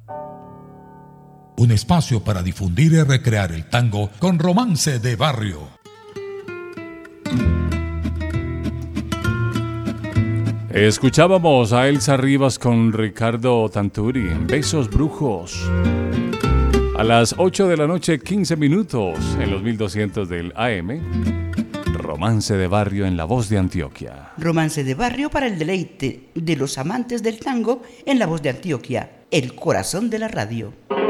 Un espacio para difundir y recrear el tango con Romance de Barrio. Escuchábamos a Elsa Rivas con Ricardo Tanturi en Besos Brujos. A las 8 de la noche, 15 minutos, en los 1200 del AM. Romance de Barrio en La Voz de Antioquia. Romance de Barrio para el deleite de los amantes del tango en La Voz de Antioquia, el corazón de la radio.